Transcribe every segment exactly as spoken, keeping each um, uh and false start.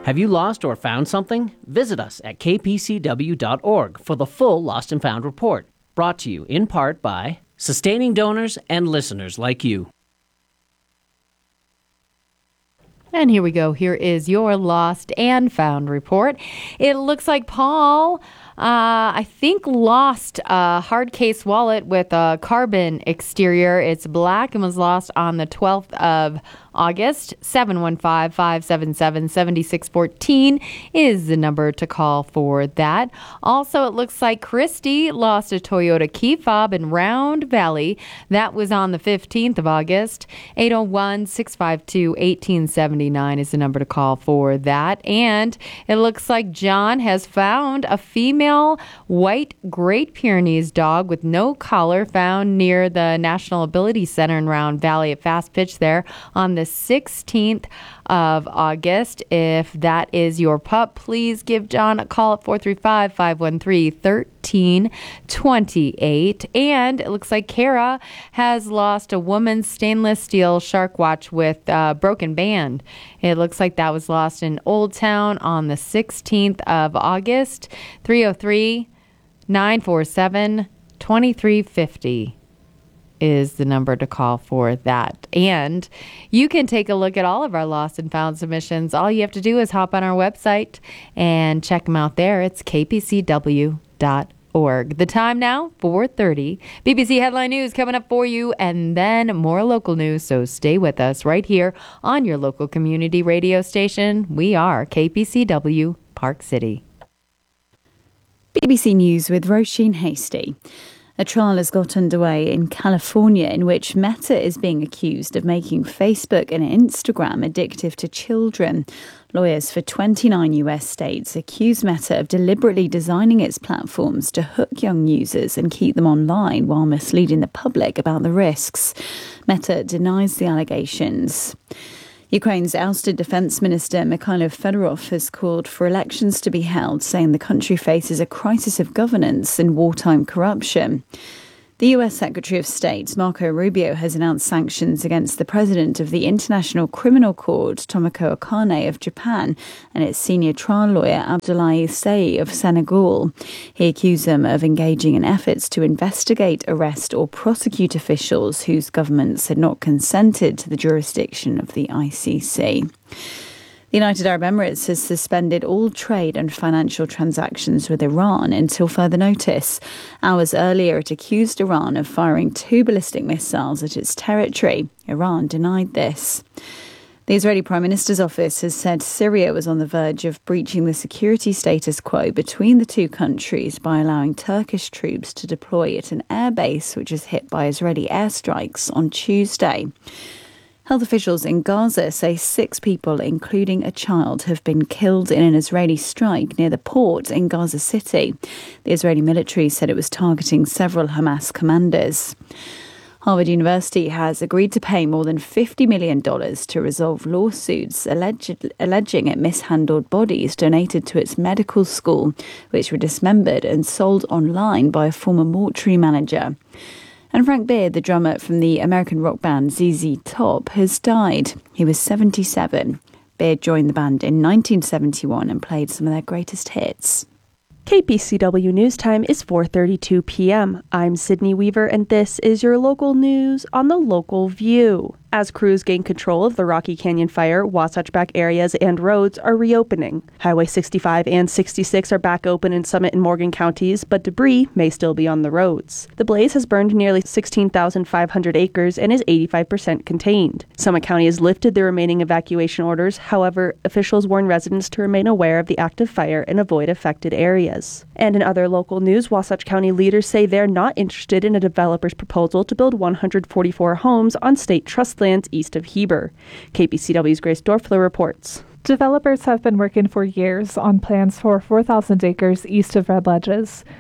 Have you lost or found something? Visit us at k p c w dot org for the full Lost and Found report, brought to you in part by sustaining donors and listeners like you. And here we go. Here is your Lost and Found report. It looks like Paul, uh, I think, lost a hard case wallet with a carbon exterior. It's black and was lost on the twelfth of August. seven one five, five seven seven, seven six one four is the number to call for that. Also, it looks like Christy lost a Toyota key fob in Round Valley. That was on the fifteenth of August. eight oh one, six five two, one eight seven nine is the number to call for that. And it looks like John has found a female white Great Pyrenees dog with no collar found near the National Ability Center in Round Valley at Fast Pitch there on the sixteenth of August. If that is your pup, please give John a call at four three five, five one three, one three two eight. And it looks like Kara has lost a woman's stainless steel shark watch with a broken band. It looks like that was lost in Old Town on the sixteenth of August. three oh three, nine four seven, two three five oh is the number to call for that. And you can take a look at all of our lost and found submissions. All you have to do is hop on our website and check them out there. It's k p c w dot org. The time now, four thirty. B B C Headline News coming up for you, and then more local news. So stay with us right here on your local community radio station. We are K P C W Park City. B B C News with Roisin Hasty. A trial has got underway in California in which Meta is being accused of making Facebook and Instagram addictive to children. Lawyers for twenty-nine U S states accuse Meta of deliberately designing its platforms to hook young users and keep them online while misleading the public about the risks. Meta denies the allegations. Ukraine's ousted Defence Minister Mikhailo Fedorov has called for elections to be held, saying the country faces a crisis of governance and wartime corruption. The U S Secretary of State, Marco Rubio, has announced sanctions against the president of the International Criminal Court, Tomoko Okane of Japan, and its senior trial lawyer, Abdoulaye Sey of Senegal. He accused them of engaging in efforts to investigate, arrest or prosecute officials whose governments had not consented to the jurisdiction of the I C C. The United Arab Emirates has suspended all trade and financial transactions with Iran until further notice. Hours earlier, it accused Iran of firing two ballistic missiles at its territory. Iran denied this. The Israeli Prime Minister's office has said Syria was on the verge of breaching the security status quo between the two countries by allowing Turkish troops to deploy at an airbase which was hit by Israeli airstrikes on Tuesday. Health officials in Gaza say six people, including a child, have been killed in an Israeli strike near the port in Gaza City. The Israeli military said it was targeting several Hamas commanders. Harvard University has agreed to pay more than fifty million dollars to resolve lawsuits alleged, alleging it mishandled bodies donated to its medical school, which were dismembered and sold online by a former mortuary manager. And Frank Beard, the drummer from the American rock band Z Z Top, has died. He was seventy-seven. Beard joined the band in nineteen seventy-one and played some of their greatest hits. K P C W News Time is four thirty-two p.m. I'm Sydney Weaver, and this is your local news on the Local View. As crews gain control of the Rocky Canyon Fire, Wasatch Back areas and roads are reopening. Highway sixty-five and sixty-six are back open in Summit and Morgan counties, but debris may still be on the roads. The blaze has burned nearly sixteen thousand five hundred acres and is eighty-five percent contained. Summit County has lifted the remaining evacuation orders. However, officials warn residents to remain aware of the active fire and avoid affected areas. And in other local news, Wasatch County leaders say they're not interested in a developer's proposal to build one hundred forty-four homes on state trust lands east of Heber. K P C W's Grace Dorfler reports. Developers have been working for years on plans for four thousand acres east of Red Ledges.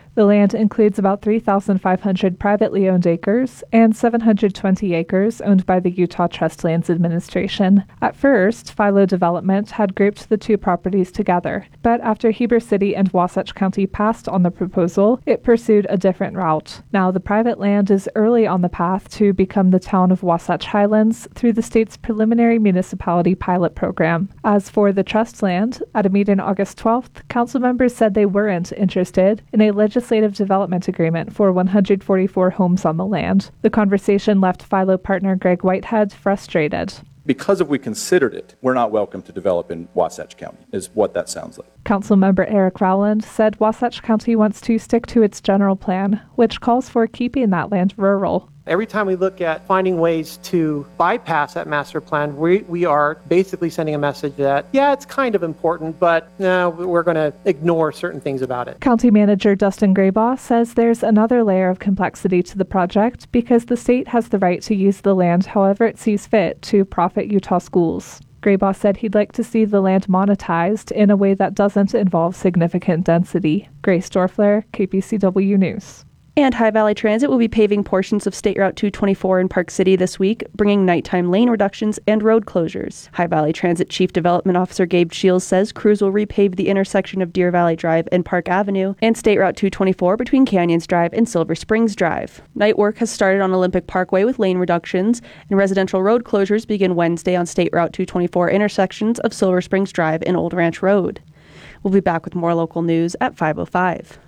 The land includes about three thousand five hundred privately owned acres and seven hundred twenty acres owned by the Utah Trust Lands Administration. At first, Philo Development had grouped the two properties together, but after Heber City and Wasatch County passed on the proposal, it pursued a different route. Now the private land is early on the path to become the town of Wasatch Highlands through the state's preliminary municipality pilot program. As for the trust land, at a meeting August twelfth, council members said they weren't interested in a legislative development agreement for one hundred forty-four homes on the land. The conversation left Philo partner Greg Whitehead frustrated. Because if we considered it, we're not welcome to develop in Wasatch County, is what that sounds like. Councilmember Eric Rowland said Wasatch County wants to stick to its general plan, which calls for keeping that land rural. Every time we look at finding ways to bypass that master plan, we, we are basically sending a message that, yeah, it's kind of important, but no, we're going to ignore certain things about it. County Manager Dustin Graybaugh says there's another layer of complexity to the project because the state has the right to use the land however it sees fit to profit Utah schools. Graybaugh said he'd like to see the land monetized in a way that doesn't involve significant density. Grace Dorfler, K P C W News. And High Valley Transit will be paving portions of State Route two twenty-four in Park City this week, bringing nighttime lane reductions and road closures. High Valley Transit Chief Development Officer Gabe Shields says crews will repave the intersection of Deer Valley Drive and Park Avenue and State Route two twenty-four between Canyons Drive and Silver Springs Drive. Night work has started on Olympic Parkway with lane reductions, and residential road closures begin Wednesday on State Route two twenty-four intersections of Silver Springs Drive and Old Ranch Road. We'll be back with more local news at five oh five.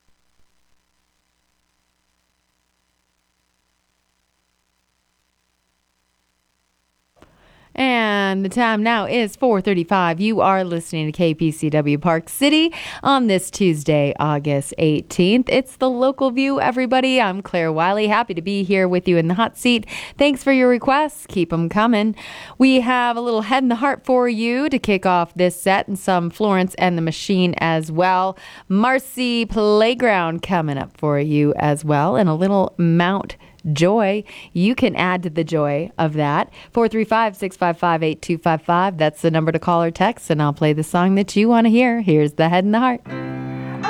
And the time now is four thirty-five. You are listening to K P C W Park City on this Tuesday, August eighteenth. It's the Local View, everybody. I'm Claire Wiley. Happy to be here with you in the hot seat. Thanks for your requests. Keep them coming. We have a little Head in the Heart for you to kick off this set and some Florence and the Machine as well. Marcy Playground coming up for you as well, and a little Mount Joy. You can add to the joy of that. four three five, six five five, eight two five five. That's the number to call or text, and I'll play the song that you want to hear. Here's the Head in the Heart.